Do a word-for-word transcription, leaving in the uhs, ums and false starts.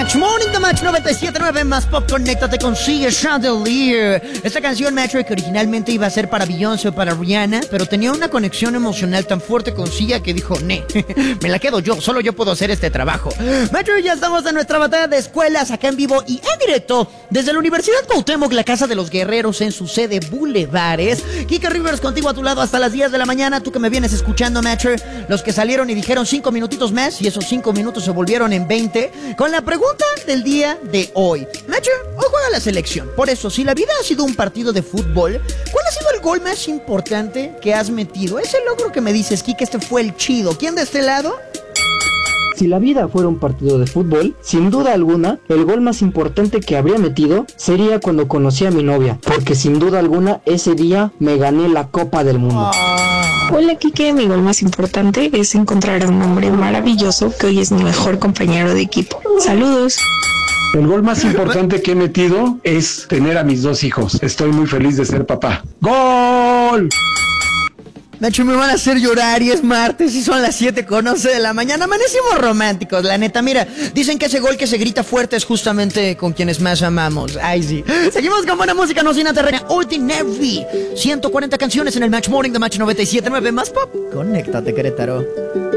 Match Morning, The Match noventa y siete punto nueve más pop. Conéctate con Sigue Chandelier. Esta canción, Match, que originalmente iba a ser para Beyoncé o para Rihanna, pero tenía una conexión emocional tan fuerte con Sia que dijo, ne, me la quedo yo, solo yo puedo hacer este trabajo. Match, ya estamos en nuestra batalla de escuelas acá en vivo y en directo desde la Universidad Cuauhtémoc, la Casa de los Guerreros, en su sede Bulevares. Kika Rivers contigo a tu lado hasta las diez de la mañana. Tú que me vienes escuchando, Matcher, los que salieron y dijeron cinco minutitos más y esos cinco minutos se volvieron en veinte, con la pregunta del día de hoy. Matcher, hoy juega la selección. Por eso, si la vida ha sido un partido de fútbol, ¿cuál ha sido el gol más importante que has metido? Ese logro que me dices, Kika, este fue el chido. ¿Quién de este lado? Si la vida fuera un partido de fútbol, sin duda alguna, el gol más importante que habría metido sería cuando conocí a mi novia, porque sin duda alguna ese día me gané la Copa del Mundo. Oh. Hola, Kike, mi gol más importante es encontrar a un hombre maravilloso que hoy es mi mejor compañero de equipo. Saludos. El gol más importante que he metido es tener a mis dos hijos. Estoy muy feliz de ser papá. ¡Gol! Nacho, me van a hacer llorar y es martes y son las siete con once de la mañana. Amanecimos románticos, la neta. Mira, dicen que ese gol que se grita fuerte es justamente con quienes más amamos. Ay, sí. Seguimos con buena música, no sin terrena. Ordinary. ciento cuarenta canciones en el Match Morning de Match noventa y siete punto nueve más pop. Conéctate, Querétaro.